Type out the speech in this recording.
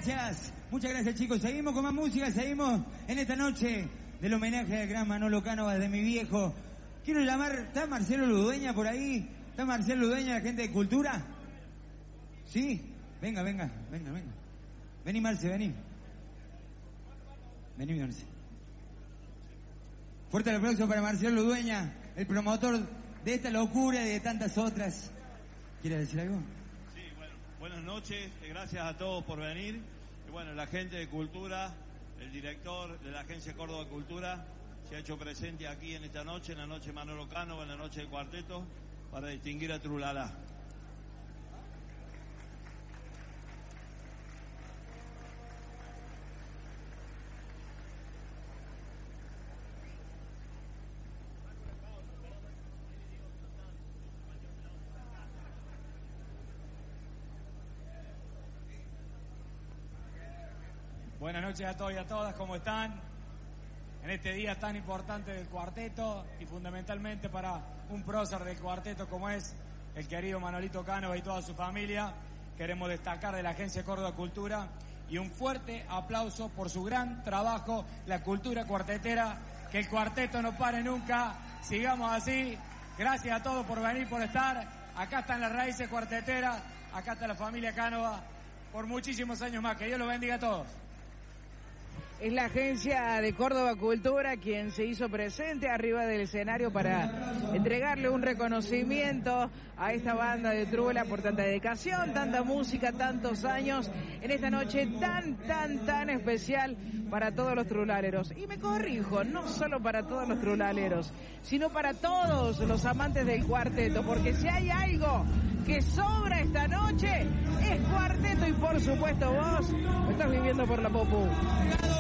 Muchas gracias, chicos. Seguimos con más música, seguimos en esta noche del homenaje al gran Manolo Cánova de mi viejo. Quiero llamar, ¿está Marcelo Ludueña por ahí? ¿Está Marcelo Ludueña, la gente de Cultura? ¿Sí? Venga. Vení, Marce, vení. Vení, Marce. Fuerte el aplauso para Marcelo Ludueña, el promotor de esta locura y de tantas otras. ¿Quiere decir algo? Sí, bueno, buenas noches, gracias a todos por venir. Y bueno, la gente de Cultura, el director de la Agencia Córdoba Cultura, se ha hecho presente aquí en esta noche, en la noche de Manolo Cánova, en la noche del cuarteto, para distinguir a Trulala. Buenas noches a todos y a todas, ¿cómo están? En este día tan importante del cuarteto y fundamentalmente para un prócer del cuarteto como es el querido Manolito Cánova y toda su familia, queremos destacar de la Agencia Córdoba Cultura y un fuerte aplauso por su gran trabajo, la cultura cuartetera, que el cuarteto no pare nunca, sigamos así, gracias a todos por venir, por estar, acá están las raíces cuarteteras, acá está la familia Cánova, por muchísimos años más, que Dios los bendiga a todos. Es la Agencia de Córdoba Cultura quien se hizo presente arriba del escenario para entregarle un reconocimiento a esta banda de Trula por tanta dedicación, tanta música, tantos años, en esta noche tan especial para todos los trulaleros. Y me corrijo, no solo para todos los trulaleros, sino para todos los amantes del cuarteto, porque si hay algo que sobra esta noche, es cuarteto y por supuesto vos lo estás viviendo por la Popu.